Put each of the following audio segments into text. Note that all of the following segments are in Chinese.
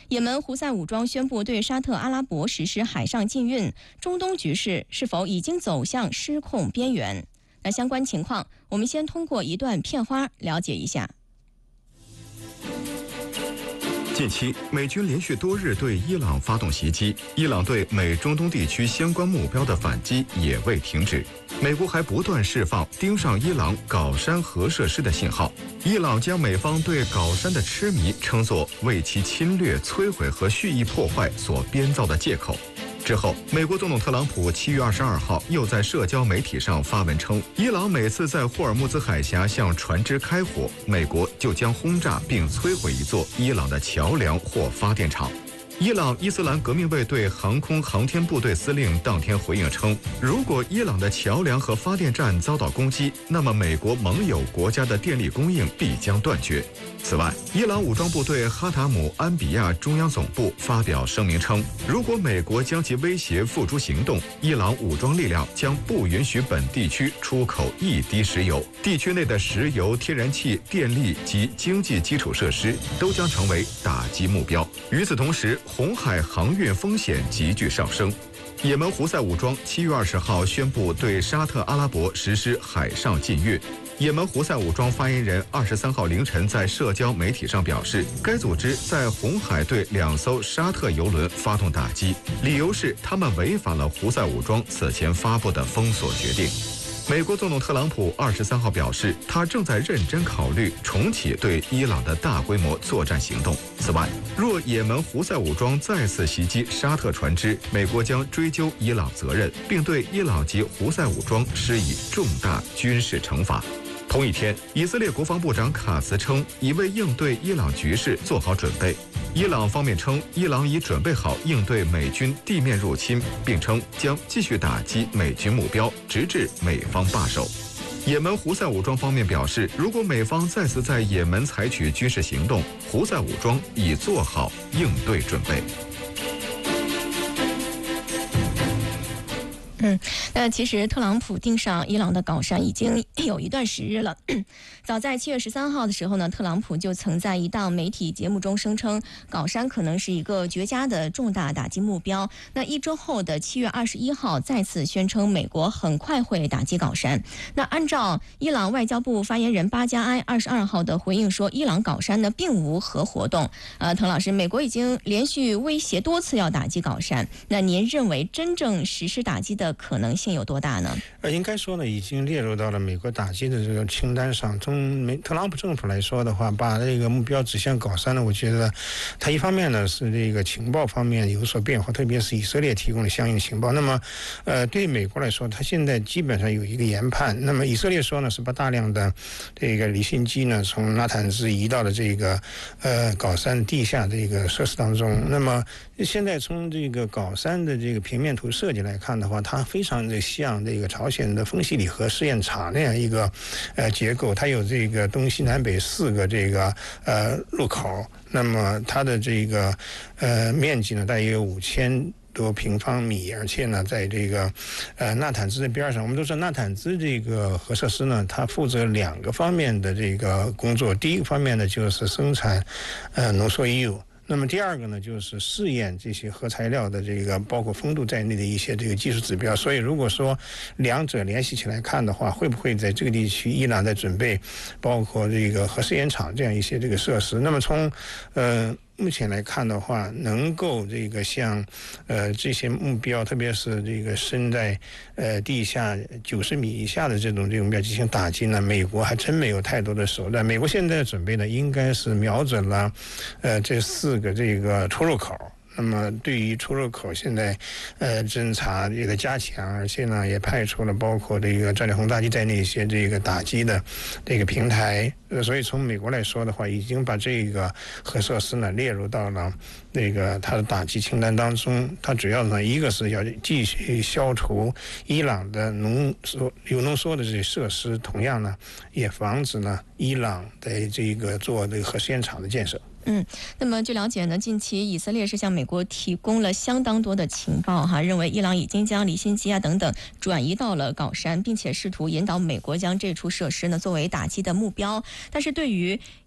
也门胡塞武装宣布对沙特阿拉伯实施海上禁运，中东局势是否已经走向失控边缘？那相关情况，我们先通过一段片花了解一下。 近期，美军连续多日对伊朗发动袭击，伊朗对美中东地区相关目标的反击也未停止。美国还不断释放盯上伊朗皋山核设施的信号。伊朗将美方对皋山的痴迷称作为其侵略、摧毁和蓄意破坏所编造的借口。之后，美国总统特朗普7月22号又在社交媒体上发文称，伊朗每次在霍尔木兹海峡向船只开火，美国就将轰炸并摧毁一座伊朗的桥梁或发电厂。伊朗伊斯兰革命卫队航空航天部队司令当天回应称，如果伊朗的桥梁和发电站遭到攻击，那么美国盟友国家的电力供应必将断绝。此外，伊朗武装部队哈塔姆安比亚中央总部发表声明称，如果美国将其威胁付诸行动，伊朗武装力量将不允许本地区出口一滴石油，地区内的石油、天然气、电力及经济基础设施都将成为打击目标。与此同时，红海航运风险急剧上升。也门胡塞武装7月20号宣布对沙特阿拉伯实施海上禁运。也门胡塞武装发言人23号凌晨在社交媒体上表示，该组织在红海对2艘沙特油轮发动打击，理由是他们违反了胡塞武装此前发布的封锁决定。美国总统特朗普23号表示，他正在认真考虑重启对伊朗的大规模作战行动。此外，若也门胡塞武装再次袭击沙特船只，美国将追究伊朗责任，并对伊朗及胡塞武装施以重大军事惩罚。同一天，以色列国防部长卡茨称，已为应对伊朗局势做好准备。伊朗方面称，伊朗已准备好应对美军地面入侵，并称将继续打击美军目标，直至美方罢手。也门胡塞武装方面表示，如果美方再次在也门采取军事行动，胡塞武装已做好应对准备。 那其实特朗普盯上伊朗的皋山已经有一段时日了。早在7月13号的时候呢，特朗普就曾在一档媒体节目中声称，皋山可能是一个绝佳的重大打击目标。那一周后的7月21号，再次宣称美国很快会打击皋山。那按照伊朗外交部发言人巴加埃22号的回应说，伊朗皋山呢并无核活动。滕老师，美国已经连续威胁多次要打击皋山，那您认为真正实施打击的可能性有多大呢？ 应该说呢，已经列入到了美国打击的这个清单上。从特朗普政府来说的话，把这个目标指向皋山呢，我觉得他一方面呢是这个情报方面有所变化，特别是以色列提供的相应情报。那么，对美国来说，他现在基本上有一个研判。那么以色列说呢，是把大量的这个离心机呢从纳坦兹移到了这个皋山地下这个设施当中。那么现在从这个皋山的这个平面图设计来看的话，它非常的像这个朝鲜的丰西里核试验场那样一个结构，它有这个东西南北4个这个入口，那么它的这个面积呢大约有5000多平方米，而且呢，在这个纳坦兹的边上，我们都知道纳坦兹这个核设施呢，它负责2个方面的这个工作。第一个方面呢，就是生产浓缩铀。那么第二个呢，就是试验这些核材料的这个包括风度在内的一些这个技术指标。所以如果说两者联系起来看的话，会不会在这个地区伊朗在准备包括这个核试验场这样一些这个设施？那么从目前来看的话，能够这个像这些目标，特别是这个深在地下90米以下的这种目标进行打击呢，美国还真没有太多的手段。美国现在的准备呢，应该是瞄准了这4个这个出入口。那么对于出入口，现在侦查这个加强，而且呢也派出了包括这个战略轰炸机在内一些这个打击的这个平台。所以从美国来说的话，已经把这个核设施呢列入到了那个它的打击清单当中。它主要呢，一个是要继续消除伊朗的有浓缩的这些设施，同样呢也防止呢伊朗在这个做这个核试验场的建设。 那么据了解呢，近期以色列是向美国提供了相当多的情报认为伊朗已经将离心机等等转移到了皋山，并且试图引导美国将这处设施呢作为打击的目标。但是对于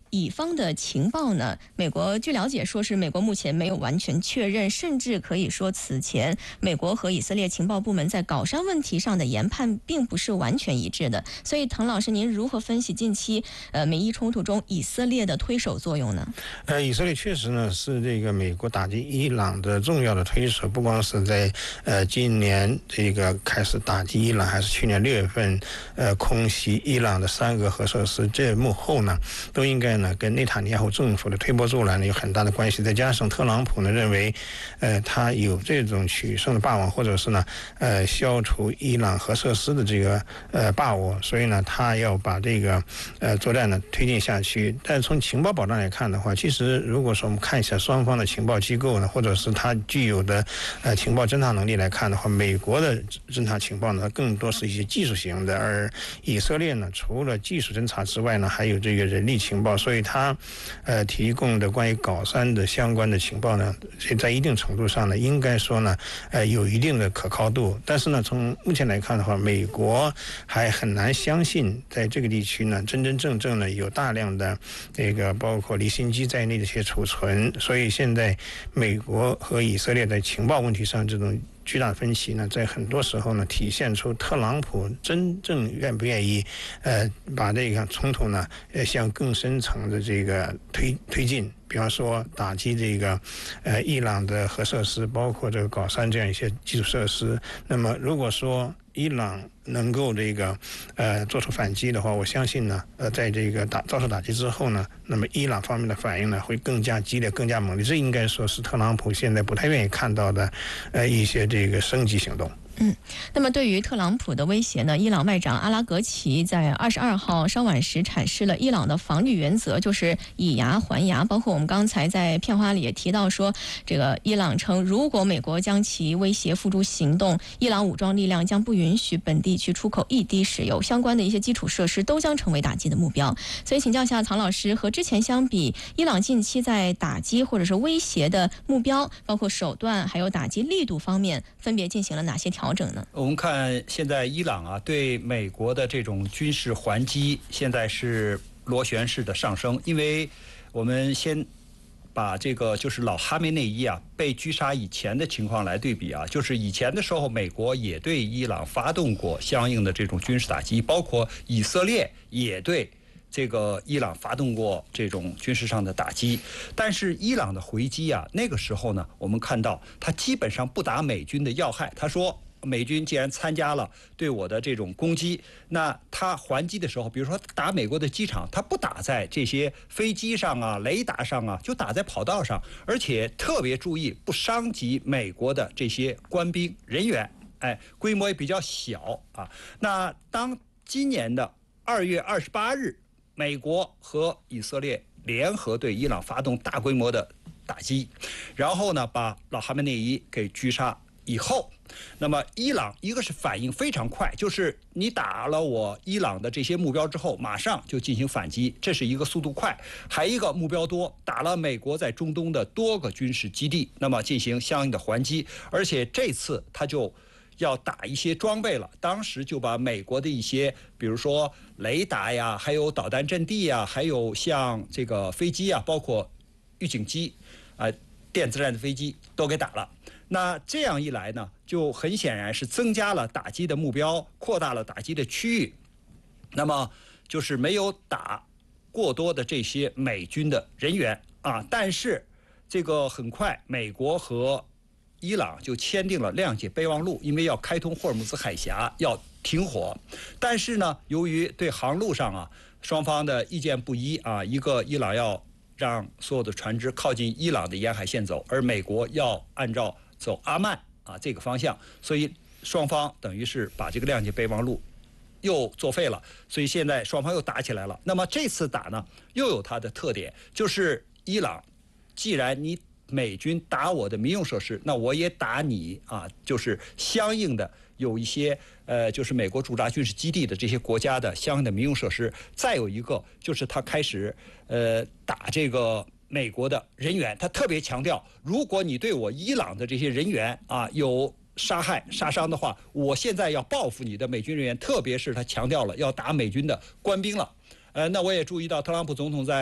乙方的情报呢，美国据了解说是美国目前没有完全确认，甚至可以说此前美国和以色列情报部门在搞山问题上的研判并不是完全一致的。所以滕老师，您如何分析近期美伊冲突中以色列的推手作用呢？ 以色列确实呢是这个美国打击伊朗的重要的推手，不光是在今年这个开始打击伊朗，还是去年6月份空袭伊朗的3个核设施，这幕后呢都应该呢跟内塔尼亚胡政府的推波助澜呢有很大的关系。再加上特朗普呢认为他有这种取胜的把握，或者是呢消除伊朗核设施的这个把握，所以呢他要把这个作战呢推进下去。但从情报保障来看的话，其实如果说我们看一下双方的情报机构呢，或者是他具有的情报侦察能力来看的话，美国的侦察情报呢更多是一些技术型的，而以色列呢除了技术侦察之外呢，还有这个人力情报，所以他提供的关于搞山的相关的情报呢，在一定程度上呢，应该说呢有一定的可靠度。但是呢，从目前来看的话，美国还很难相信在这个地区呢，真真正正呢有大量的这个包括离心机在内的一些储存。所以现在美国和以色列在情报问题上这种巨大分歧呢，在很多时候呢，体现出特朗普真正愿不愿意把这个冲突呢向更深层的这个推进。比方说打击这个伊朗的核设施，包括这个搞山这样一些基础设施。那么如果说伊朗能够这个做出反击的话，我相信呢在这个遭受打击之后呢，那么伊朗方面的反应呢会更加激烈、更加猛烈。这应该说是特朗普现在不太愿意看到的一些这个升级行动。 那么对于特朗普的威胁呢，伊朗外长阿拉格齐在22号稍晚时阐释了伊朗的防御原则，就是以牙还牙。包括我们刚才在片花里也提到说，这个伊朗称，如果美国将其威胁付诸行动，伊朗武装力量将不允许本地区出口一滴石油，相关的一些基础设施都将成为打击的目标。所以请教一下唐老师，和之前相比，伊朗近期在打击或者是威胁的目标，包括手段还有打击力度方面，分别进行了哪些调整呢？ 我们看现在伊朗啊对美国的这种军事还击现在是螺旋式的上升，因为我们先把这个就是老哈梅内伊啊被狙杀以前的情况来对比啊，就是以前的时候美国也对伊朗发动过相应的这种军事打击，包括以色列也对这个伊朗发动过这种军事上的打击。但是伊朗的回击啊，那个时候呢我们看到他基本上不打美军的要害，他说美军既然参加了对我的这种攻击，那他还击的时候，比如说打美国的机场，他不打在这些飞机上啊、雷达上啊，就打在跑道上，而且特别注意不伤及美国的这些官兵人员，规模也比较小啊。那当今年的2月28日，美国和以色列联合对伊朗发动大规模的打击，然后呢把老哈梅内伊给狙杀以后，那么伊朗一个是反应非常快，就是你打了我伊朗的这些目标之后马上就进行反击，这是一个速度快。还一个目标多，打了美国在中东的多个军事基地，那么进行相应的还击。而且这次他就要打一些装备了，当时就把美国的一些比如说雷达呀，还有导弹阵地呀，还有像这个飞机啊，包括预警机电子战的飞机都给打了。那这样一来呢，就很显然是增加了打击的目标，扩大了打击的区域，那么就是没有打过多的这些美军的人员啊。但是这个很快美国和伊朗就签订了谅解备忘录，因为要开通霍尔木兹海峡，要停火。但是呢，由于对航路上啊双方的意见不一啊，一个伊朗要让所有的船只靠近伊朗的沿海线走，而美国要按照走阿曼啊这个方向，所以双方等于是把这个谅解备忘录又作废了，所以现在双方又打起来了。那么这次打呢，又有它的特点，就是伊朗，既然你美军打我的民用设施，那我也打你啊，就是相应的有一些就是美国驻扎军事基地的这些国家的相应的民用设施。再有一个就是他开始打这个美国的人员，他特别强调，如果你对我伊朗的这些人员啊有杀害杀伤的话，我现在要报复你的美军人员，特别是他强调了要打美军的官兵了。那我也注意到特朗普总统在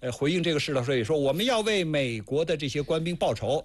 回应这个事的时候也说，我们要为美国的这些官兵报仇，